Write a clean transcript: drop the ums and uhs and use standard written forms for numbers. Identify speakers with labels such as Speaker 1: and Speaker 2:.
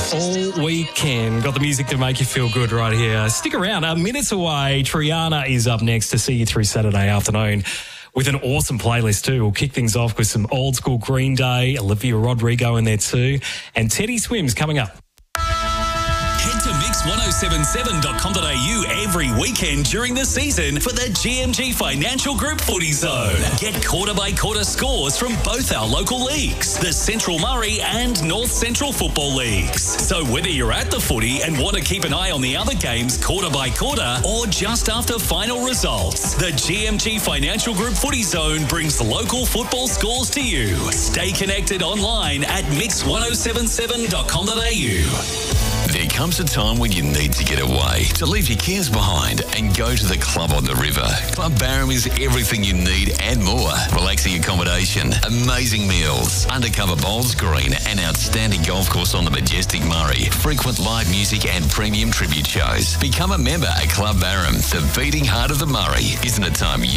Speaker 1: all weekend. Got the music to make you feel good right here. Stick around. Minutes away, Triana is up next to see you through Saturday afternoon with an awesome playlist too. We'll kick things off with some old school Green Day, Olivia Rodrigo in there too, and Teddy Swims coming up.
Speaker 2: Head to mix1077.com.au every weekend during the season for the GMG Financial Group Footy Zone. Get quarter-by-quarter scores from both our local leagues, the Central Murray and North Central Football Leagues. So whether you're at the footy and want to keep an eye on the other games quarter-by-quarter or just after final results, the GMG Financial Group Footy Zone brings local football scores to you. Stay connected online at mix1077.com.au.
Speaker 3: There comes a time when you need to get away, to leave your cares behind and go to the club on the river. Club Barham is everything you need and more. Relaxing accommodation, amazing meals, undercover bowls green, an outstanding golf course on the majestic Murray, frequent live music and premium tribute shows. Become a member at Club Barham, the beating heart of the Murray. Isn't it time you